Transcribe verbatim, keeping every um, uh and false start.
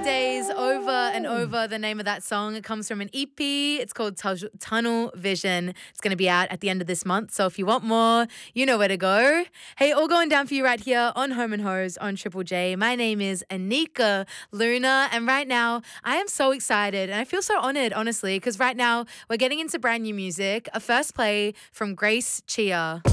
Days, over and over, the name of that song. It comes from an E P. It's called Tu- Tunnel Vision. It's going to be out at the end of this month. So if you want more, you know where to go. Hey, all going down for you right here on Home and Hose on Triple J. My name is Anika Luna. And right now, I am so excited. And I feel so honored, honestly, because right now we're getting into brand new music. A first play from Grace Chia.